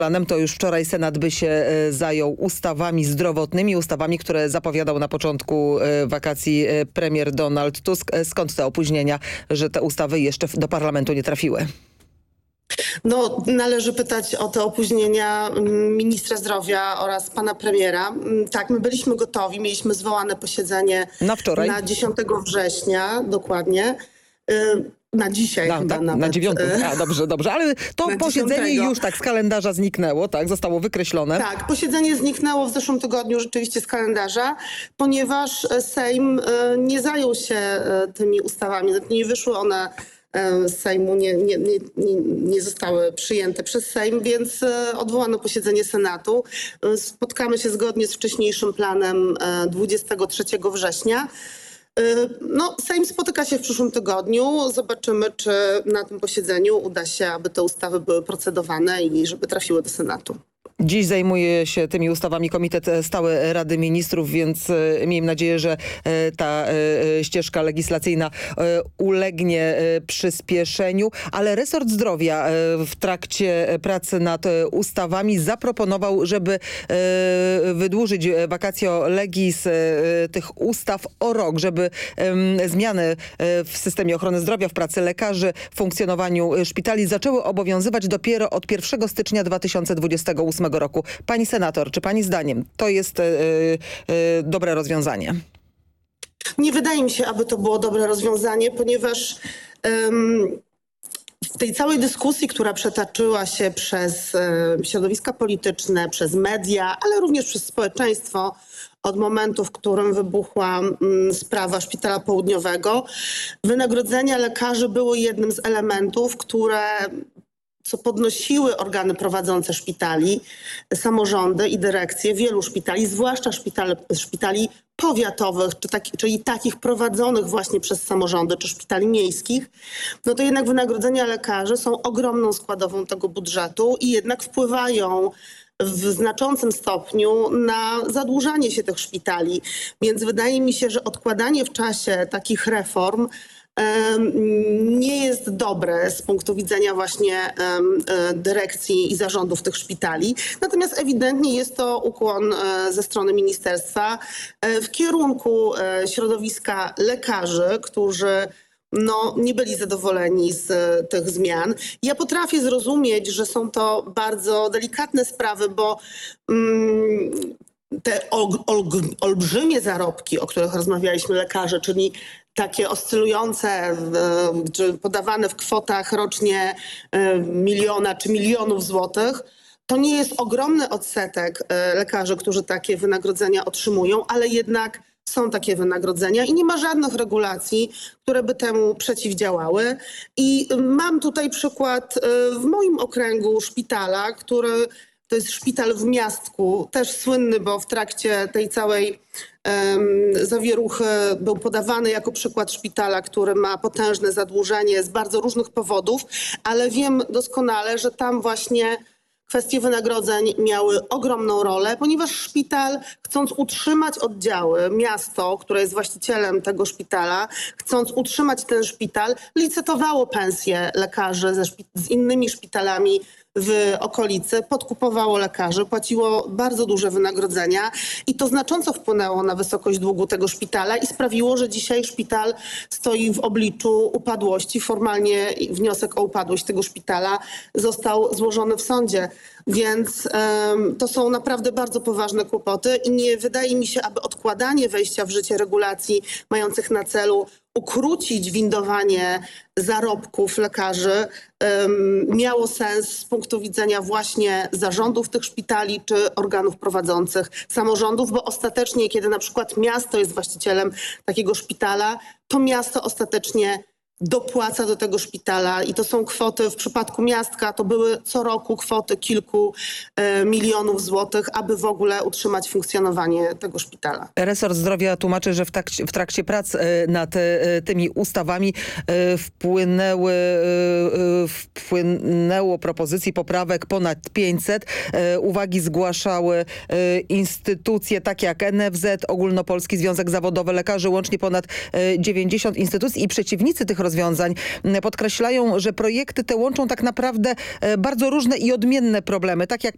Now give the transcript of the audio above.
planem, to już wczoraj Senat by się zajął ustawami zdrowotnymi, ustawami, które zapowiadał na początku wakacji premier Donald Tusk. Skąd te opóźnienia, że te ustawy jeszcze do parlamentu nie trafiły? No, należy pytać o te opóźnienia ministra zdrowia oraz pana premiera. Tak, my byliśmy gotowi, mieliśmy zwołane posiedzenie na wczoraj, na 10 września, dokładnie. Na dzisiaj chyba tak, nawet. Na 9. Dobrze, ale to posiedzenie 10. już tak z kalendarza zniknęło, tak? Zostało wykreślone. Tak, posiedzenie zniknęło w zeszłym tygodniu rzeczywiście z kalendarza, ponieważ Sejm nie zajął się tymi ustawami, nie wyszły one z Sejmu, nie zostały przyjęte przez Sejm, więc odwołano posiedzenie Senatu. Spotkamy się zgodnie z wcześniejszym planem 23 września. No, Sejm spotyka się w przyszłym tygodniu. Zobaczymy, czy na tym posiedzeniu uda się, aby te ustawy były procedowane i żeby trafiły do Senatu. Dziś zajmuje się tymi ustawami Komitet Stały Rady Ministrów, więc miejmy nadzieję, że ta ścieżka legislacyjna ulegnie przyspieszeniu. Ale resort zdrowia w trakcie pracy nad ustawami zaproponował, żeby wydłużyć vacatio legis tych ustaw o rok, żeby zmiany w systemie ochrony zdrowia, w pracy lekarzy, w funkcjonowaniu szpitali zaczęły obowiązywać dopiero od 1 stycznia 2028 roku. Pani senator, czy pani zdaniem to jest dobre rozwiązanie? Nie wydaje mi się, aby to było dobre rozwiązanie, ponieważ w tej całej dyskusji, która przetaczyła się przez środowiska polityczne, przez media, ale również przez społeczeństwo od momentu, w którym wybuchła sprawa Szpitala Południowego, wynagrodzenia lekarzy były jednym z elementów, co podnosiły organy prowadzące szpitali, samorządy i dyrekcje wielu szpitali, zwłaszcza szpitali powiatowych, czyli takich prowadzonych właśnie przez samorządy czy szpitali miejskich, no to jednak wynagrodzenia lekarzy są ogromną składową tego budżetu i jednak wpływają w znaczącym stopniu na zadłużanie się tych szpitali. Więc wydaje mi się, że odkładanie w czasie takich reform nie jest dobre z punktu widzenia właśnie dyrekcji i zarządów tych szpitali. Natomiast ewidentnie jest to ukłon ze strony ministerstwa w kierunku środowiska lekarzy, którzy nie byli zadowoleni z tych zmian. Ja potrafię zrozumieć, że są to bardzo delikatne sprawy, bo te olbrzymie zarobki, o których rozmawialiśmy lekarze, czyli takie oscylujące, czy podawane w kwotach rocznie 1 miliona czy milionów złotych, to nie jest ogromny odsetek lekarzy, którzy takie wynagrodzenia otrzymują, ale jednak są takie wynagrodzenia i nie ma żadnych regulacji, które by temu przeciwdziałały. I mam tutaj przykład w moim okręgu szpitala, to jest szpital w Miastku, też słynny, bo w trakcie tej całej zawieruchy był podawany jako przykład szpitala, który ma potężne zadłużenie z bardzo różnych powodów, ale wiem doskonale, że tam właśnie kwestie wynagrodzeń miały ogromną rolę, ponieważ szpital, chcąc utrzymać oddziały, miasto, które jest właścicielem tego szpitala, chcąc utrzymać ten szpital, licytowało pensje lekarzy z innymi szpitalami w okolicy, podkupowało lekarzy, płaciło bardzo duże wynagrodzenia i to znacząco wpłynęło na wysokość długu tego szpitala i sprawiło, że dzisiaj szpital stoi w obliczu upadłości. Formalnie wniosek o upadłość tego szpitala został złożony w sądzie. Więc to są naprawdę bardzo poważne kłopoty i nie wydaje mi się, aby odkładanie wejścia w życie regulacji mających na celu ukrócić windowanie zarobków lekarzy miało sens z punktu widzenia właśnie zarządów tych szpitali czy organów prowadzących samorządów, bo ostatecznie, kiedy na przykład miasto jest właścicielem takiego szpitala, to miasto ostatecznie dopłaca do tego szpitala i to są kwoty, w przypadku Miastka to były co roku kwoty kilku milionów złotych, aby w ogóle utrzymać funkcjonowanie tego szpitala. Resort Zdrowia tłumaczy, że w trakcie prac nad tymi ustawami wpłynęło propozycji poprawek ponad 500. Uwagi zgłaszały instytucje takie jak NFZ, Ogólnopolski Związek Zawodowy Lekarzy, łącznie ponad 90 instytucji i przeciwnicy tych rozwiązań podkreślają, że projekty te łączą tak naprawdę bardzo różne i odmienne problemy, tak jak